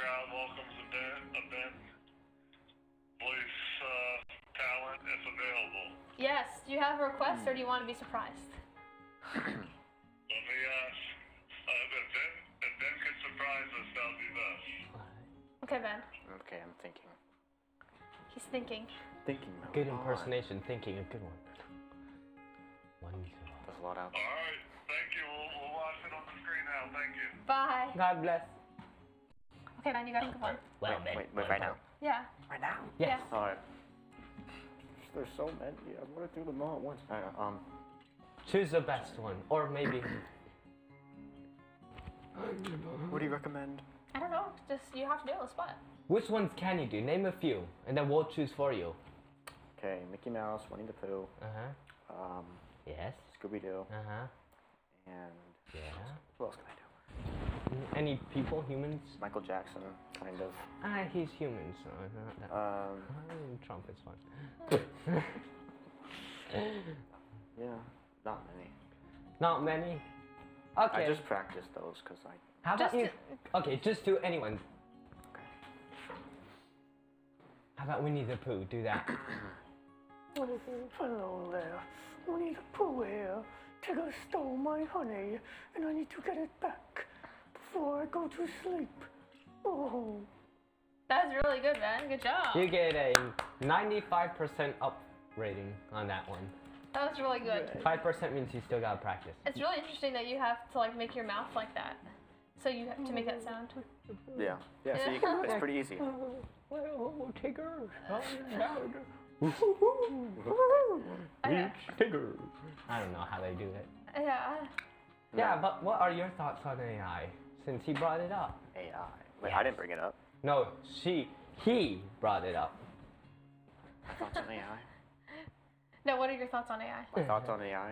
crowd welcomes a Ben voice talent if available. Yes. Do you have a request, or do you want to be surprised? Let me ask. If Ben could surprise us, that would be best. Okay, Ben. Okay, I'm thinking. He's thinking. Thinking. Good impersonation, thinking a good one. There's a lot out. All right. Thank you. We'll watch it on the screen now. Thank you. Bye. God bless. Okay, Ben, you gotta think of one. Well, Wait, right now. Yeah. Right now? Yes. Yeah. Alright. There's so many. I want to do them all at once. Choose the best one, or maybe. What do you recommend? I don't know. Just you have to do it on the spot. Which ones can you do? Name a few, and then we'll choose for you. Okay, Mickey Mouse, Winnie the Pooh, Yes. Scooby-Doo, and Yeah. who else can I do? Any people, humans? Michael Jackson, kind of. He's human, so not that. Trump is fun. Yeah, not many. Not many. Okay. I just practiced those because I. How about Just you? Okay, just do anyone. Okay. How about Winnie the Pooh? Do that. Hello there, Winnie the Pooh here. Tigger stole my honey, and I need to get it back before I go to sleep. Oh. That's really good, Ben. Good job. You get a 95% up rating on that one. That was really good. 5% means you still gotta practice. It's really interesting that you have to like make your mouth like that. So you have to make that sound. Yeah. Yeah. So you can. It's pretty easy. Well, Tigger, Okay. Tigger. I don't know how they do it. Yeah. Yeah, but what are your thoughts on AI? Since he brought it up. AI. Wait, I didn't bring it up. No, he brought it up. Thoughts on AI? No, what are your thoughts on AI? My thoughts on AI?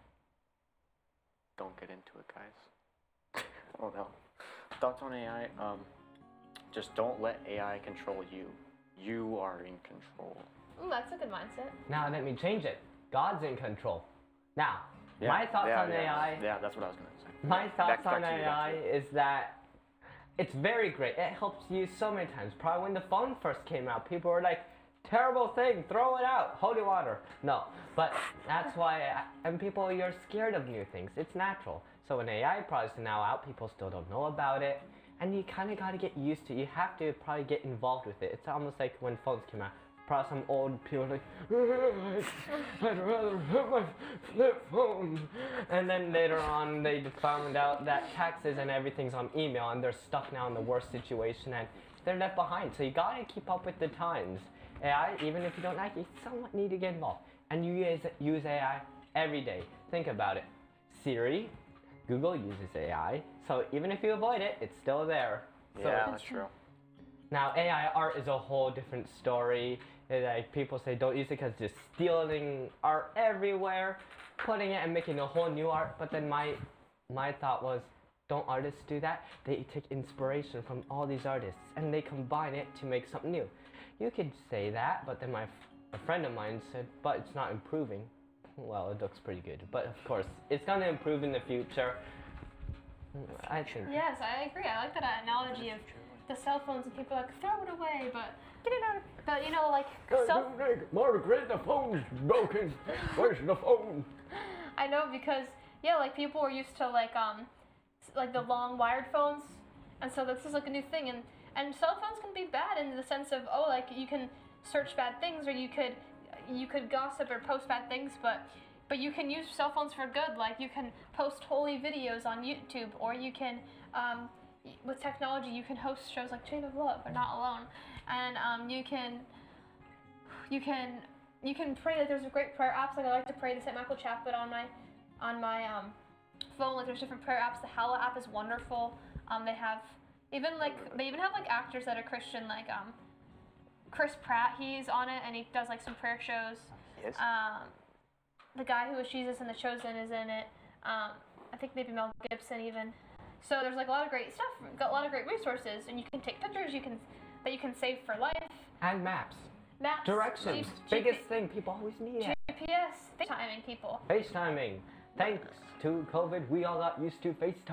Don't get into it, guys. Oh no. Thoughts on AI? Just don't let AI control you. You are in control. That's a good mindset. Now let me change it. God's in control. Now, my thoughts on AI. Yeah, that's what I was gonna say. My thoughts Back on to you, AI is that it's very great. It helps you so many times. Probably when the phone first came out, people were like, terrible thing, throw it out, holy water. No, but that's why, and people, you're scared of new things. It's natural. So when AI products are now out, people still don't know about it. And you kind of got to get used to it. You have to probably get involved with it. It's almost like when phones came out. Probably some old people like, I'd rather have my flip phone. And then later on, they found out that taxes and everything's on email, and they're stuck now in the worst situation, and they're left behind. So you gotta keep up with the times. AI, even if you don't like it, you somewhat need to get involved. And you use AI every day. Think about it. Siri, Google uses AI, so even if you avoid it, it's still there. So, Yeah, that's true. now, AI art is a whole different story. Like people say don't use it because just stealing art everywhere, putting it and making a whole new art. But then my thought was, don't artists do that? They take inspiration from all these artists and they combine it to make something new. You could say that, but then a friend of mine said, but it's not improving. Well, it looks pretty good, but of course, it's gonna improve in the future. I think. Yes, I agree. I like that analogy of the cell phones and people are like, throw it away, but get it out. But you know, like, Margaret, the phone's broken. Where's the phone? I know because, yeah, like people were used to like the long wired phones, and so this is like a new thing, and cell phones can be bad in the sense of, oh, like you can search bad things, or you could gossip or post bad things, but you can use cell phones for good. Like you can post holy videos on YouTube, or you can with technology you can host shows like Chain of Love or Not Alone, and you can pray. Like there's great prayer apps. Like I like to pray the St. Michael Chaplet on my phone. Like there's different prayer apps. The Hala app is wonderful. They even have like actors that are Christian, like Chris Pratt. He's on it and he does like some prayer shows. Yes. The guy who was Jesus in The Chosen is in it. I think maybe Mel Gibson even. So there's like a lot of great stuff. Got a lot of great resources, and you can take pictures. That you can save for life. And maps. Maps. Directions. Biggest thing people always need. GPS. FaceTiming people. FaceTiming. Thanks to COVID, we all got used to FaceTime.